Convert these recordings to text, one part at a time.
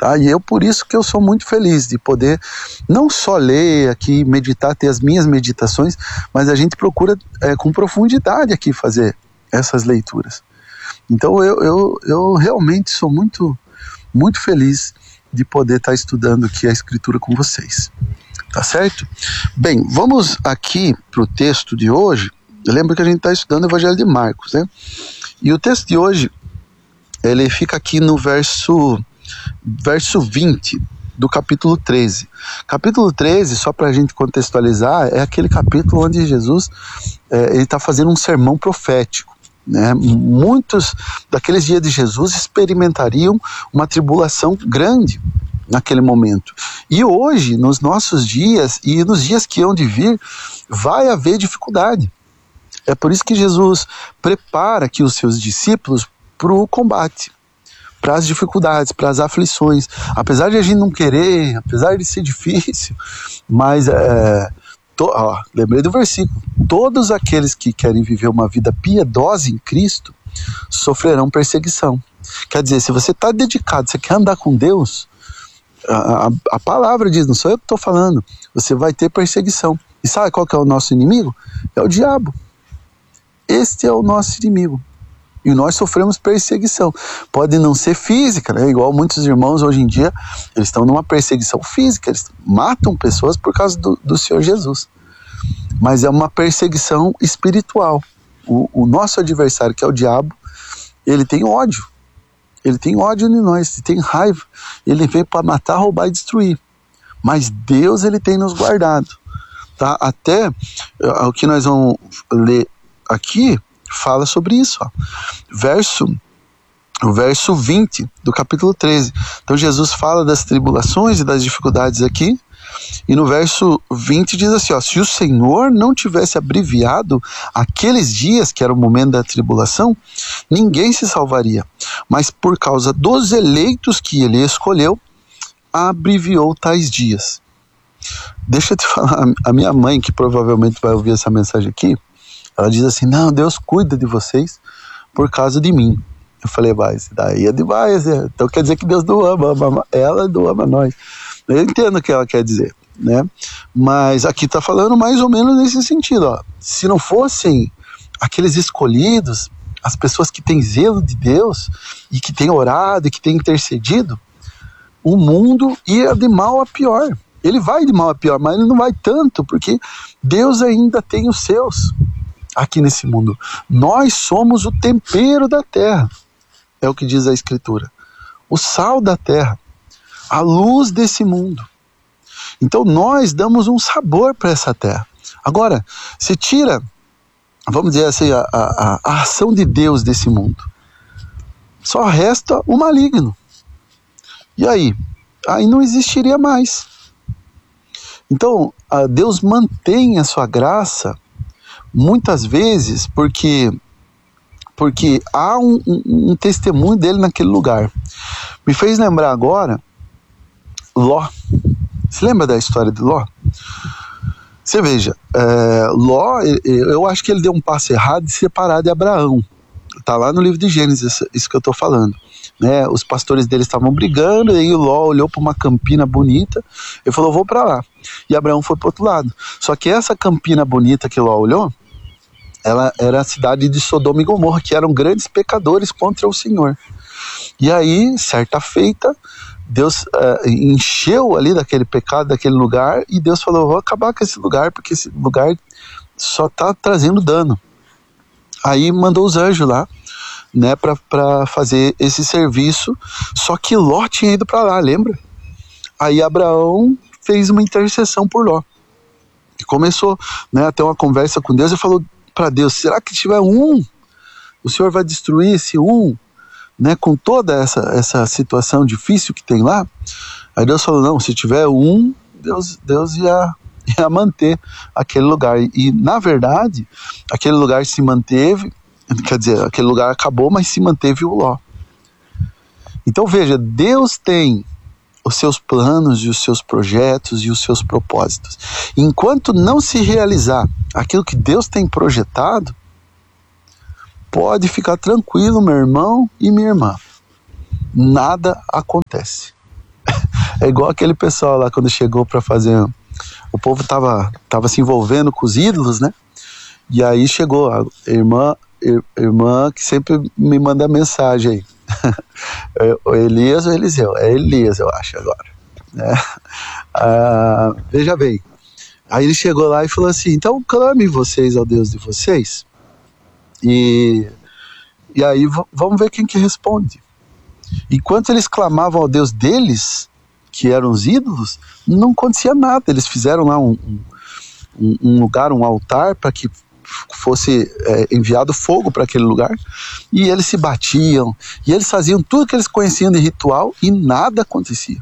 Tá? E por isso que eu sou muito feliz de poder não só ler aqui, meditar, ter as minhas meditações, mas a gente procura com profundidade aqui fazer essas leituras. Então eu realmente sou muito, muito feliz de poder estar estudando aqui a Escritura com vocês. Tá certo? Bem, vamos aqui para o texto de hoje. Lembra que a gente está estudando o Evangelho de Marcos, né? E o texto de hoje, ele fica aqui no verso 20 do capítulo 13. Capítulo 13, só para a gente contextualizar, é aquele capítulo onde Jesus ele está fazendo um sermão profético. Né? Muitos daqueles dias de Jesus experimentariam uma tribulação grande naquele momento. E hoje, nos nossos dias e nos dias que hão de vir, vai haver dificuldade. É por isso que Jesus prepara aqui os seus discípulos para o combate, para as dificuldades, para as aflições. Apesar de a gente não querer, apesar de ser difícil, mas lembrei do versículo: todos aqueles que querem viver uma vida piedosa em Cristo sofrerão perseguição. Quer dizer, se você está dedicado, você quer andar com Deus, a palavra diz, não sou eu que estou falando, você vai ter perseguição. E sabe qual que é o nosso inimigo? É o diabo. Este é o nosso inimigo. E nós sofremos perseguição. Pode não ser física, né? Igual muitos irmãos hoje em dia, eles estão numa perseguição física, eles matam pessoas por causa do Senhor Jesus. Mas é uma perseguição espiritual. O nosso adversário, que é o diabo, ele tem ódio. Ele tem ódio de nós, ele tem raiva. Ele veio para matar, roubar e destruir. Mas Deus, ele tem nos guardado. Tá? Até o que nós vamos ler aqui fala sobre isso. Ó. O verso 20 do capítulo 13. Então Jesus fala das tribulações e das dificuldades aqui. E no verso 20 diz assim, ó, se o Senhor não tivesse abreviado aqueles dias, que era o momento da tribulação, ninguém se salvaria. Mas por causa dos eleitos que ele escolheu, abreviou tais dias. Deixa eu te falar, a minha mãe, que provavelmente vai ouvir essa mensagem aqui, ela diz assim, não, Deus cuida de vocês por causa de mim. Eu falei, mas daí é demais, né? Então quer dizer que Deus não ama ela, não ama nós. Eu entendo o que ela quer dizer, né? Mas aqui está falando mais ou menos nesse sentido, ó. Se não fossem aqueles escolhidos, as pessoas que têm zelo de Deus e que têm orado e que têm intercedido, o mundo ia de mal a pior. Ele vai de mal a pior, mas ele não vai tanto, porque Deus ainda tem os seus aqui nesse mundo. Nós somos o tempero da terra, é o que diz a Escritura. O sal da terra, a luz desse mundo. Então nós damos um sabor para essa terra. Agora, se tira, vamos dizer assim, a ação de Deus desse mundo, só resta o maligno. E aí? Aí não existiria mais. Então, Deus mantém a sua graça, muitas vezes, porque há um testemunho dele naquele lugar. Me fez lembrar agora Ló. Você lembra da história de Ló? Você veja, Ló, eu acho que ele deu um passo errado de separar de Abraão. Está lá no livro de Gênesis, isso que eu estou falando. Né? Os pastores dele estavam brigando, e aí o Ló olhou para uma campina bonita e falou, vou para lá. E Abraão foi para o outro lado. Só que essa campina bonita que Ló olhou, ela era a cidade de Sodoma e Gomorra, que eram grandes pecadores contra o Senhor. E aí, certa feita, Deus encheu ali daquele pecado, daquele lugar, e Deus falou, vou acabar com esse lugar, porque esse lugar só está trazendo dano. Aí mandou os anjos lá, né, para fazer esse serviço, só que Ló tinha ido para lá, lembra? Aí Abraão fez uma intercessão por Ló. E começou, né, a ter uma conversa com Deus e falou para Deus, será que tiver um, o Senhor vai destruir esse um? Né, com toda essa situação difícil que tem lá? Aí Deus falou, não, se tiver um, Deus ia manter aquele lugar. E na verdade, aquele lugar se manteve, quer dizer, aquele lugar acabou, mas se manteve o Ló. Então veja, Deus tem os seus planos e os seus projetos e os seus propósitos. Enquanto não se realizar aquilo que Deus tem projetado, pode ficar tranquilo, meu irmão e minha irmã. Nada acontece. É igual aquele pessoal lá quando chegou para fazer. O povo tava se envolvendo com os ídolos, né? E aí chegou a irmã que sempre me manda mensagem aí. O Elias ou Eliseu? É Elias, eu acho, agora. Né? Veja bem. Aí ele chegou lá e falou assim: então clame vocês ao Deus de vocês. E aí vamos ver quem que responde. Enquanto eles clamavam ao Deus deles, que eram os ídolos, não acontecia nada. Eles fizeram lá um lugar, um altar, para que fosse enviado fogo para aquele lugar, e eles se batiam, e eles faziam tudo que eles conheciam de ritual, e nada acontecia.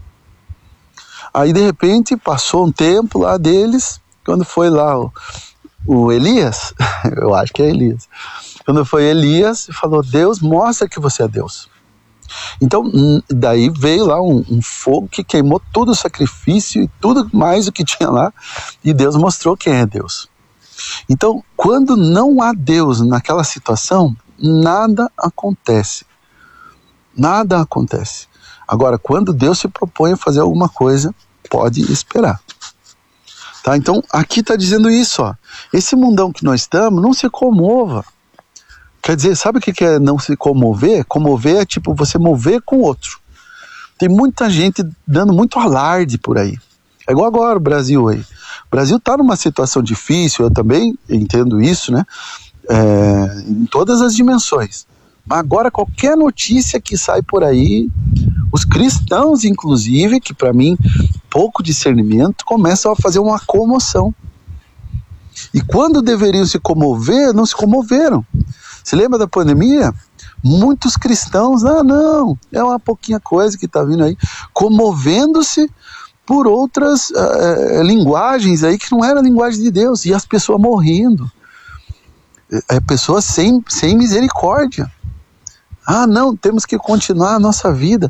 Aí de repente passou um tempo lá deles, quando foi lá o Elias, eu acho que é Elias, quando foi Elias, falou: Deus, mostra que você é Deus. Então daí veio lá um fogo que queimou todo o sacrifício e tudo mais o que tinha lá, e Deus mostrou quem é Deus. Então, quando não há Deus naquela situação, nada acontece. Nada acontece. Agora, quando Deus se propõe a fazer alguma coisa, pode esperar. Tá? Então, aqui está dizendo isso, ó. Esse mundão que nós estamos, não se comova. Quer dizer, sabe o que é não se comover? Comover é tipo você mover com o outro. Tem muita gente dando muito alarde por aí. É igual agora o Brasil aí. O Brasil está numa situação difícil, eu também entendo isso, né? Em todas as dimensões. Mas agora qualquer notícia que sai por aí, os cristãos, inclusive, que para mim, pouco discernimento, começam a fazer uma comoção. E quando deveriam se comover, não se comoveram. Você lembra da pandemia? Muitos cristãos, não, é uma pouquinha coisa que está vindo aí, comovendo-se por outras linguagens aí que não era a linguagem de Deus, e as pessoas morrendo, pessoas sem misericórdia. Não, temos que continuar a nossa vida.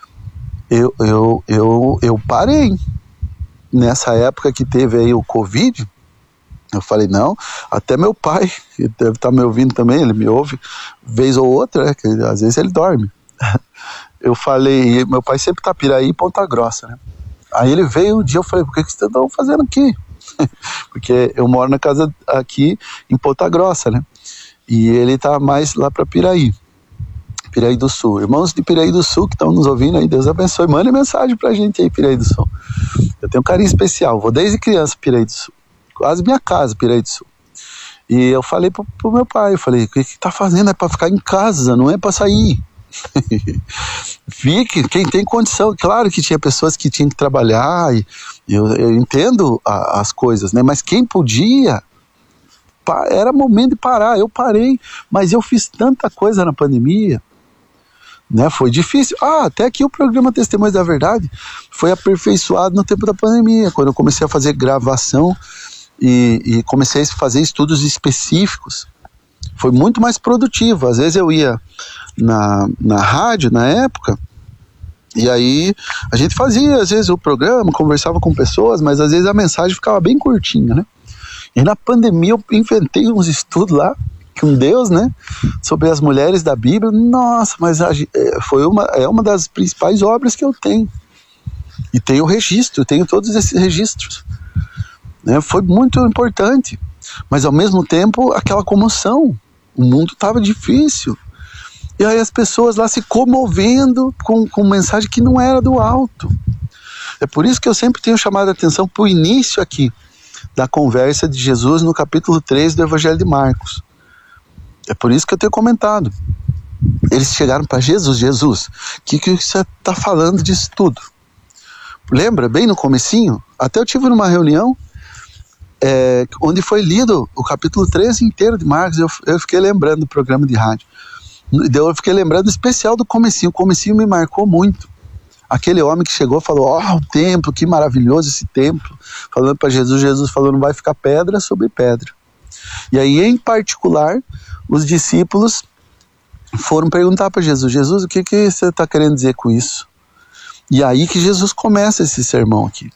Eu parei nessa época que teve aí o Covid. Eu falei: não, até meu pai, que deve estar me ouvindo também, ele me ouve vez ou outra, que às vezes ele dorme. Eu falei, meu pai sempre tá Piraí e Ponta Grossa, né? Aí ele veio um dia, eu falei: por que vocês estão fazendo aqui? Porque eu moro na casa aqui em Ponta Grossa, né? E ele tá mais lá para Piraí do Sul. Irmãos de Piraí do Sul que estão nos ouvindo aí, Deus abençoe. Mandem mensagem pra gente aí, Piraí do Sul. Eu tenho um carinho especial, vou desde criança Piraí do Sul. Quase minha casa, Piraí do Sul. E eu falei pro meu pai, eu falei: o que tá fazendo? É para ficar em casa, não é para sair. Fique, quem tem condição. Claro que tinha pessoas que tinham que trabalhar, e eu entendo as coisas, né? Mas quem podia, era momento de parar. Eu parei, mas eu fiz tanta coisa na pandemia, né? Foi difícil. Até que o programa Testemunhos da Verdade foi aperfeiçoado no tempo da pandemia, quando eu comecei a fazer gravação e comecei a fazer estudos específicos. Foi muito mais produtivo. Às vezes eu ia na rádio, na época, e aí a gente fazia, às vezes, o programa, conversava com pessoas, mas às vezes a mensagem ficava bem curtinha, né? E na pandemia eu inventei uns estudos lá, que um Deus, né, sobre as mulheres da Bíblia. Nossa, mas é uma das principais obras que eu tenho. E tenho registro, tenho todos esses registros. Né? Foi muito importante. Mas ao mesmo tempo, aquela comoção. O mundo estava difícil. E aí as pessoas lá se comovendo com mensagem que não era do alto. É por isso que eu sempre tenho chamado a atenção para o início aqui da conversa de Jesus no capítulo 3 do Evangelho de Marcos. É por isso que eu tenho comentado. Eles chegaram para Jesus: o que você está falando disso tudo? Lembra, bem no comecinho? Até eu tive numa reunião onde foi lido o capítulo 3 inteiro de Marcos. Eu fiquei lembrando do programa de rádio. Eu fiquei lembrando especial do comecinho. O comecinho me marcou muito. Aquele homem que chegou e falou: o templo, que maravilhoso esse templo. Falando para Jesus, Jesus falou: não vai ficar pedra sobre pedra. E aí, em particular, os discípulos foram perguntar para Jesus: o que você está querendo dizer com isso? E aí que Jesus começa esse sermão aqui.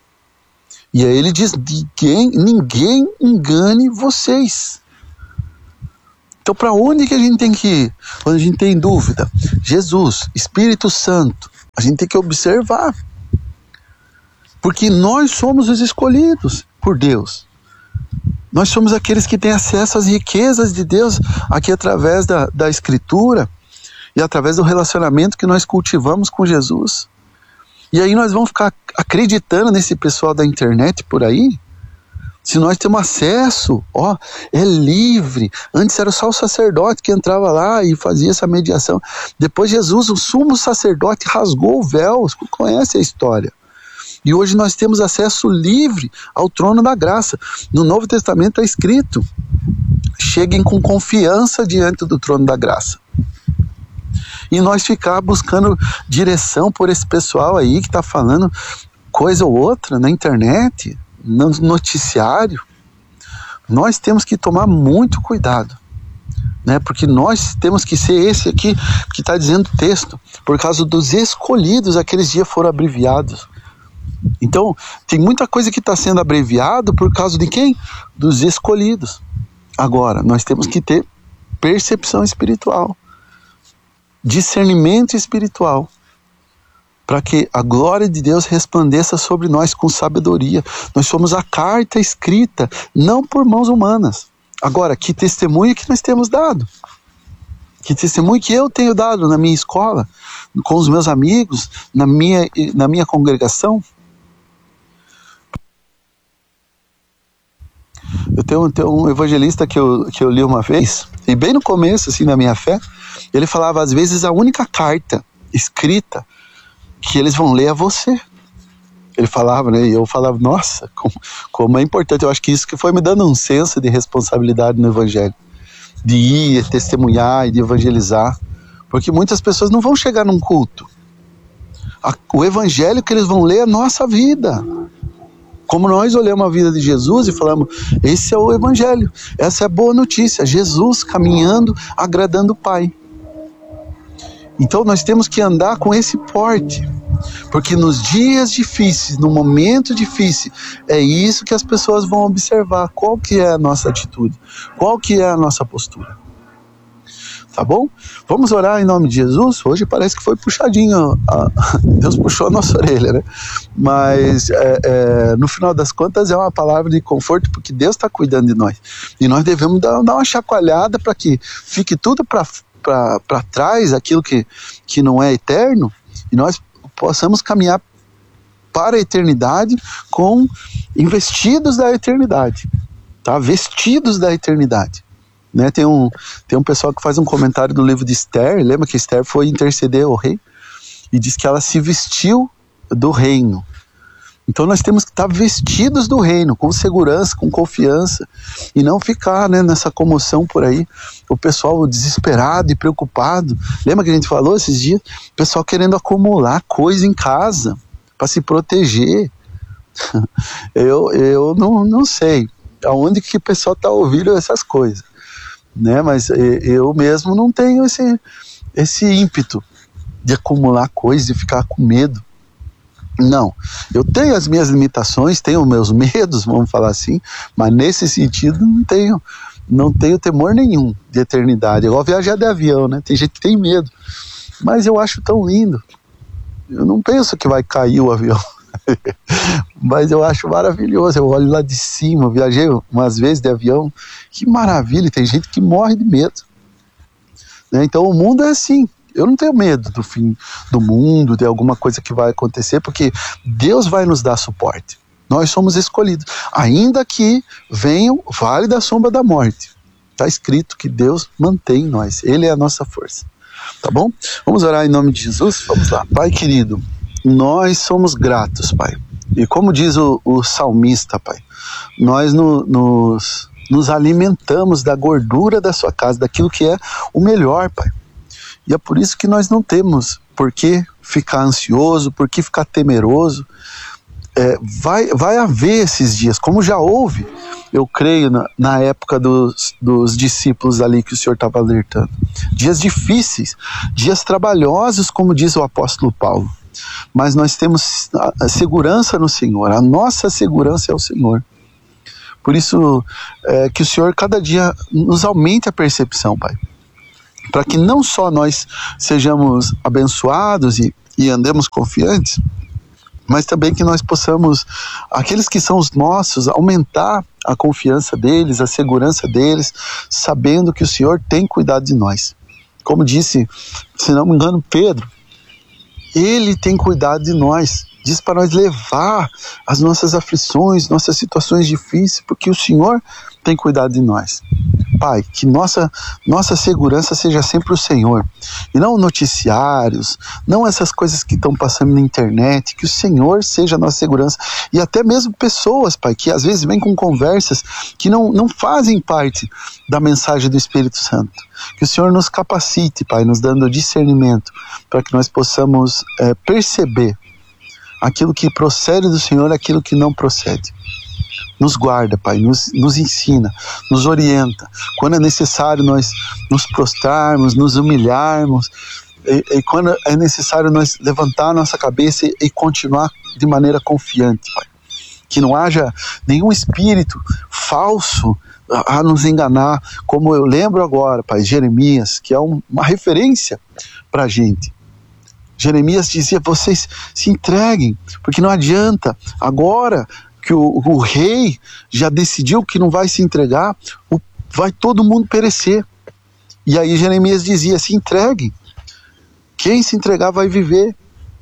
E aí ele diz: ninguém engane vocês. Então, para onde que a gente tem que ir? Quando a gente tem dúvida, Jesus, Espírito Santo, a gente tem que observar. Porque nós somos os escolhidos por Deus. Nós somos aqueles que têm acesso às riquezas de Deus aqui através da Escritura e através do relacionamento que nós cultivamos com Jesus. E aí nós vamos ficar acreditando nesse pessoal da internet por aí? Se nós temos acesso, é livre. Antes era só o sacerdote que entrava lá e fazia essa mediação. Depois Jesus, o sumo sacerdote, rasgou o véu. Conhece a história. E hoje nós temos acesso livre ao trono da graça. No Novo Testamento está escrito: cheguem com confiança diante do trono da graça. E nós ficar buscando direção por esse pessoal aí que está falando coisa ou outra na internet, no noticiário, nós temos que tomar muito cuidado, né? Porque nós temos que ser esse aqui que está dizendo o texto, por causa dos escolhidos, aqueles dias foram abreviados. Então, tem muita coisa que está sendo abreviado por causa de quem? Dos escolhidos. Agora, nós temos que ter percepção espiritual, discernimento espiritual, para que a glória de Deus resplandeça sobre nós com sabedoria. Nós somos a carta escrita, não por mãos humanas. Agora, que testemunho que nós temos dado? Que testemunho que eu tenho dado na minha escola, com os meus amigos, na minha congregação? Eu tenho um evangelista que eu li uma vez, e bem no começo assim, da minha fé, ele falava, às vezes a única carta escrita que eles vão ler é você. Ele falava, né? E eu falava, nossa, como é importante. Eu acho que isso que foi me dando um senso de responsabilidade no evangelho, de ir, testemunhar e de evangelizar, porque muitas pessoas não vão chegar num culto. O evangelho que eles vão ler é a nossa vida. Como nós olhamos a vida de Jesus e falamos, esse é o evangelho, essa é a boa notícia, Jesus caminhando, agradando o Pai. Então nós temos que andar com esse porte, porque nos dias difíceis, no momento difícil, é isso que as pessoas vão observar, qual que é a nossa atitude, qual que é a nossa postura. Tá bom? Vamos orar em nome de Jesus? Hoje parece que foi puxadinho, Deus puxou a nossa orelha, né? Mas no final das contas é uma palavra de conforto, porque Deus está cuidando de nós. E nós devemos dar uma chacoalhada para que fique tudo para trás, aquilo que não é eterno, e nós possamos caminhar para a eternidade com investidos da eternidade, tá? Vestidos da eternidade. Né, tem um pessoal que faz um comentário do livro de Esther. Lembra que Esther foi interceder ao rei e diz que ela se vestiu do reino. Então nós temos que estar vestidos do reino, com segurança, com confiança, e não ficar, né, nessa comoção por aí, o pessoal desesperado e preocupado. Lembra que a gente falou esses dias? O pessoal querendo acumular coisa em casa para se proteger. Eu não sei aonde que o pessoal está ouvindo essas coisas, né? Mas eu mesmo não tenho esse ímpeto de acumular coisas e ficar com medo. Não, eu tenho as minhas limitações, tenho meus medos, vamos falar assim, mas nesse sentido não tenho temor nenhum de eternidade. Igual viajar de avião, né? Tem gente que tem medo, mas eu acho tão lindo. Eu não penso que vai cair o avião, mas eu acho maravilhoso. Eu olho lá de cima, viajei umas vezes de avião, que maravilha. Tem gente que morre de medo, né? Então o mundo é assim. Eu não tenho medo do fim do mundo, de alguma coisa que vai acontecer, porque Deus vai nos dar suporte. Nós somos escolhidos, ainda que venha o vale da sombra da morte. Está escrito que Deus mantém nós, Ele é a nossa força. Tá bom? Vamos orar em nome de Jesus? Vamos lá. Pai querido, nós somos gratos, Pai. E como diz o salmista, Pai, nós nos alimentamos da gordura da sua casa, daquilo que é o melhor, Pai. E é por isso que nós não temos por que ficar ansioso, por que ficar temeroso. Vai haver esses dias, como já houve, eu creio, na época dos discípulos ali que o Senhor estava alertando. Dias difíceis, dias trabalhosos, como diz o apóstolo Paulo. Mas nós temos a segurança no Senhor, a nossa segurança é o Senhor. Por isso, que o Senhor cada dia nos aumente a percepção, Pai. Para que não só nós sejamos abençoados e andemos confiantes, mas também que nós possamos, aqueles que são os nossos, aumentar a confiança deles, a segurança deles, sabendo que o Senhor tem cuidado de nós. Como disse, se não me engano, Pedro, Ele tem cuidado de nós. Diz para nós levar as nossas aflições, nossas situações difíceis, porque o Senhor tem cuidado de nós. Pai, que nossa segurança seja sempre o Senhor, e não noticiários, não essas coisas que estão passando na internet, que o Senhor seja a nossa segurança, e até mesmo pessoas, Pai, que às vezes vêm com conversas que não fazem parte da mensagem do Espírito Santo. Que o Senhor nos capacite, Pai, nos dando discernimento, para que nós possamos perceber aquilo que procede do Senhor, aquilo que não procede. Nos guarda, Pai, nos ensina, nos orienta. Quando é necessário nós nos prostrarmos, nos humilharmos, e quando é necessário nós levantar a nossa cabeça e continuar de maneira confiante, Pai. Que não haja nenhum espírito falso a nos enganar, como eu lembro agora, Pai, Jeremias, que é uma referência para a gente. Jeremias dizia, vocês se entreguem, porque não adianta, agora que o rei já decidiu que não vai se entregar, vai todo mundo perecer. E aí Jeremias dizia, se entreguem, quem se entregar vai viver.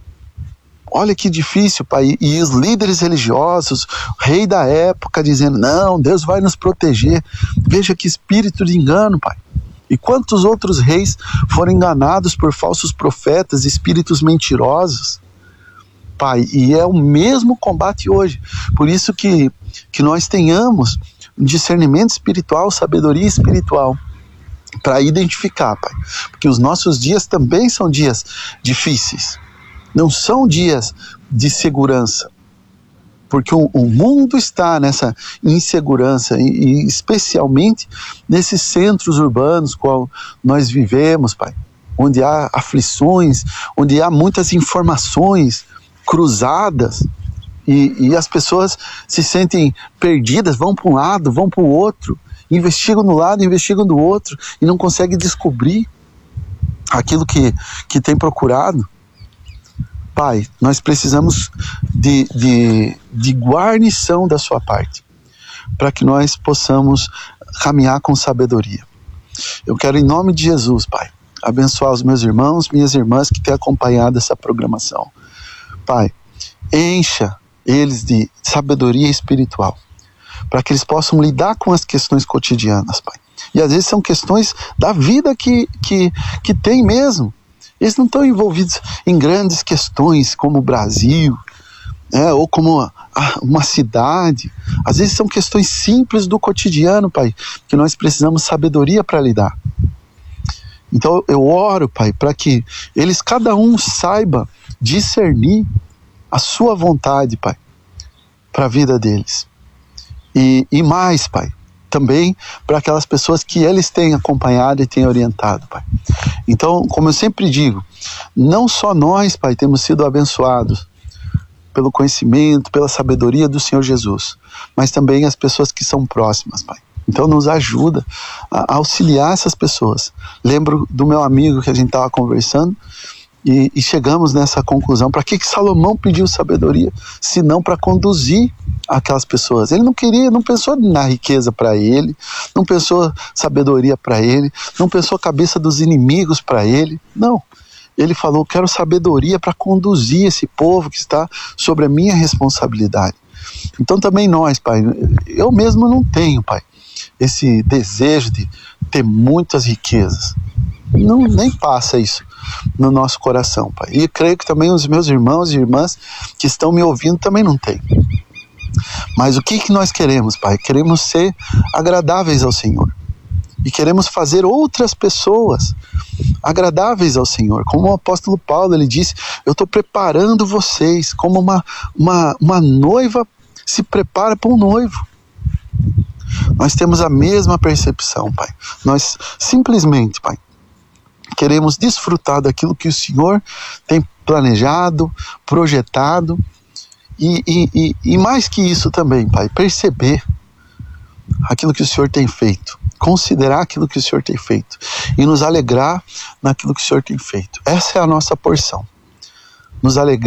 Olha que difícil, Pai, e os líderes religiosos, o rei da época dizendo, não, Deus vai nos proteger. Veja que espírito de engano, Pai. E quantos outros reis foram enganados por falsos profetas, espíritos mentirosos, Pai, e é o mesmo combate hoje. Por isso que nós tenhamos discernimento espiritual, sabedoria espiritual, para identificar, Pai, porque os nossos dias também são dias difíceis, não são dias de segurança, porque o mundo está nessa insegurança, e especialmente nesses centros urbanos qual nós vivemos, Pai, onde há aflições, onde há muitas informações cruzadas, e as pessoas se sentem perdidas, vão para um lado, vão para o outro, investigam no lado, investigam do outro, e não conseguem descobrir aquilo que tem procurado. Pai, nós precisamos de guarnição da sua parte, para que nós possamos caminhar com sabedoria. Eu quero, em nome de Jesus, Pai, abençoar os meus irmãos, minhas irmãs que têm acompanhado essa programação. Pai, encha eles de sabedoria espiritual, para que eles possam lidar com as questões cotidianas, Pai. E às vezes são questões da vida que tem mesmo. Eles não estão envolvidos em grandes questões como o Brasil, ou como uma cidade. Às vezes são questões simples do cotidiano, Pai, que nós precisamos sabedoria para lidar. Então eu oro, Pai, para que eles, cada um, saiba discernir a sua vontade, Pai, para a vida deles. E mais, Pai, também para aquelas pessoas que eles têm acompanhado e têm orientado, Pai. Então, como eu sempre digo, não só nós, Pai, temos sido abençoados pelo conhecimento, pela sabedoria do Senhor Jesus, mas também as pessoas que são próximas, Pai. Então nos ajuda a auxiliar essas pessoas. Lembro do meu amigo que a gente estava conversando, e chegamos nessa conclusão. Para que Salomão pediu sabedoria, se não para conduzir aquelas pessoas? Ele não queria, não pensou na riqueza para ele, não pensou sabedoria para ele, não pensou a cabeça dos inimigos para ele, não. Ele falou, quero sabedoria para conduzir esse povo que está sobre a minha responsabilidade. Então também nós, Pai, eu mesmo não tenho, Pai, esse desejo de ter muitas riquezas. Não, nem passa isso no nosso coração, Pai. E creio que também os meus irmãos e irmãs que estão me ouvindo também não têm. Mas o que nós queremos, Pai? Queremos ser agradáveis ao Senhor. E queremos fazer outras pessoas agradáveis ao Senhor. Como o apóstolo Paulo, ele disse, eu estou preparando vocês como uma noiva se prepara para um noivo. Nós temos a mesma percepção, Pai. Nós simplesmente, Pai, queremos desfrutar daquilo que o Senhor tem planejado, projetado, e mais que isso também, Pai, perceber aquilo que o Senhor tem feito, considerar aquilo que o Senhor tem feito e nos alegrar naquilo que o Senhor tem feito. Essa é a nossa porção. Nos alegrar